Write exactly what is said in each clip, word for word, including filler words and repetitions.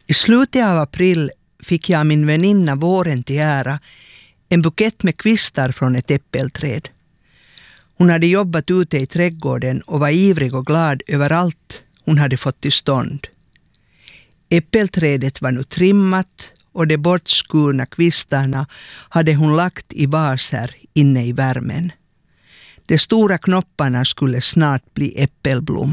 I slutet av april fick jag min väninna våren till ära en bukett med kvistar från ett äppelträd. Hon hade jobbat ute i trädgården och var ivrig och glad över allt hon hade fått till stånd. Äppelträdet var nu trimmat och de bortskurna kvistarna hade hon lagt i vaser inne i värmen. De stora knopparna skulle snart bli äppelblom.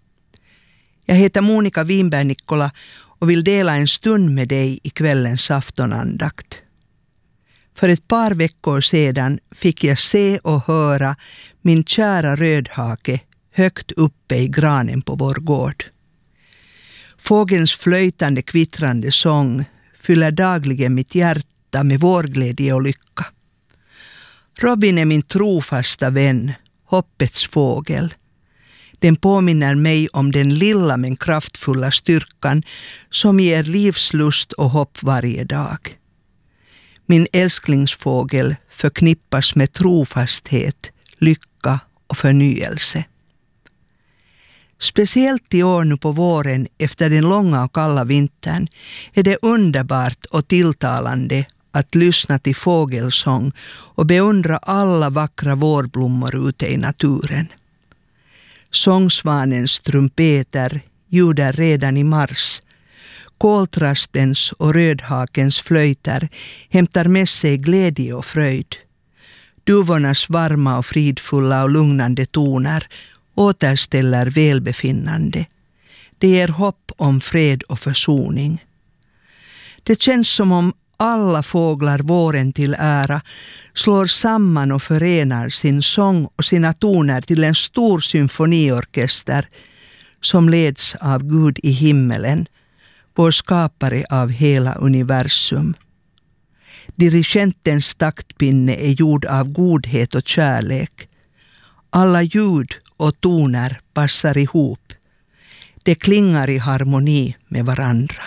Jag heter Monica Winberg-Nikkola och vill dela en stund med dig i kvällens aftonandakt. För ett par veckor sedan fick jag se och höra min kära rödhake högt uppe i granen på vår gård. Fågelns flöjtande kvittrande sång fyller dagligen mitt hjärta med vårglädje och lycka. Robin är min trofasta vän, hoppets fågel. Den påminner mig om den lilla men kraftfulla styrkan som ger livslust och hopp varje dag. Min älsklingsfågel förknippas med trofasthet, lycka och förnyelse. Speciellt i år nu på våren efter den långa och kalla vintern är det underbart och tilltalande att lyssna till fågelsång och beundra alla vackra vårblommor ute i naturen. Sångsvanens trumpeter ljuder redan i mars. Koltrastens och rödhakens flöjter hämtar med sig glädje och fröjd. Duvornas varma och fridfulla och lugnande toner återställer välbefinnande. Det ger hopp om fred och försoning. Det känns som om alla fåglar våren till ära slår samman och förenar sin sång och sina toner till en stor symfoniorkester som leds av Gud i himmelen, vår skapare av hela universum. Dirigentens taktpinne är gjord av godhet och kärlek. Alla ljud och toner passar ihop. De klingar i harmoni med varandra.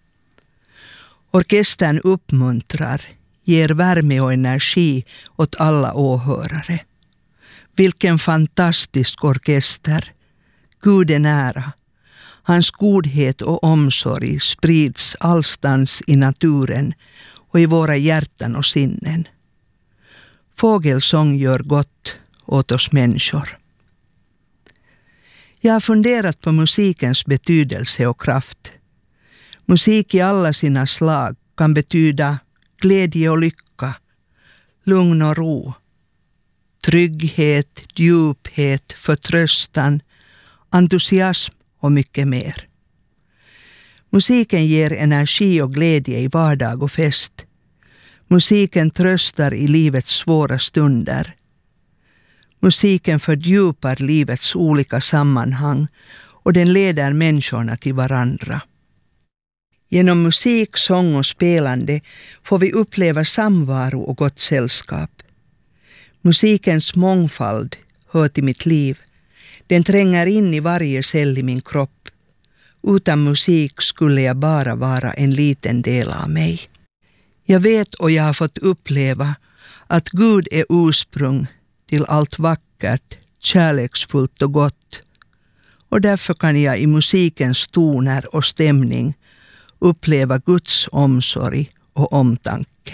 Orkestern uppmuntrar, ger värme och energi åt alla åhörare. Vilken fantastisk orkester! Gud är nära. Hans godhet och omsorg sprids allstans i naturen och i våra hjärtan och sinnen. Fågelsång gör gott åt oss människor. Jag har funderat på musikens betydelse och kraft. Musik i alla sina slag kan betyda glädje och lycka, lugn och ro, trygghet, djuphet, förtröstan, entusiasm och mycket mer. Musiken ger energi och glädje i vardag och fest. Musiken tröstar i livets svåra stunder. Musiken fördjupar livets olika sammanhang och den leder människorna till varandra. Genom musik, sång och spelande får vi uppleva samvaro och gott sällskap. Musikens mångfald hör till mitt liv. Den tränger in i varje cell i min kropp. Utan musik skulle jag bara vara en liten del av mig. Jag vet och jag har fått uppleva att Gud är ursprung till allt vackert, kärleksfullt och gott. Och därför kan jag i musikens toner och stämning uppleva Guds omsorg och omtanke.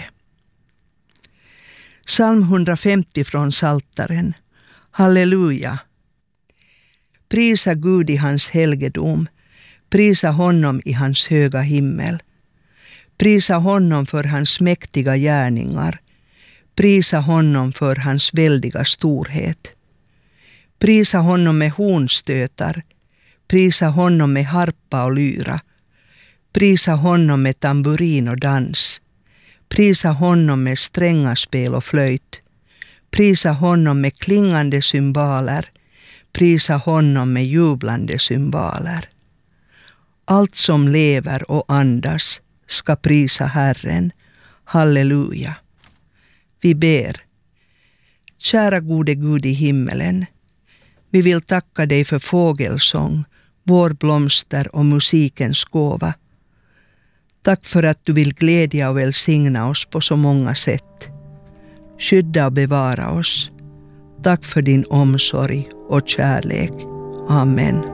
Psalm hundrafemtio från Psaltaren. Halleluja! Prisa Gud i hans helgedom. Prisa honom i hans höga himmel. Prisa honom för hans mäktiga gärningar. Prisa honom för hans väldiga storhet. Prisa honom med hornstötar. Prisa honom med harpa och lyra. Prisa honom med tamburin och dans. Prisa honom med strängaspel och flöjt. Prisa honom med klingande cymbaler. Prisa honom med jublande cymbaler. Allt som lever och andas ska prisa Herren. Halleluja. Vi ber. Kära gode Gud i himmelen. Vi vill tacka dig för fågelsång, vårblomster och musikens gåva. Tack för att du vill glädja och välsigna oss på så många sätt. Skydda och bevara oss. Tack för din omsorg och kärlek. Amen.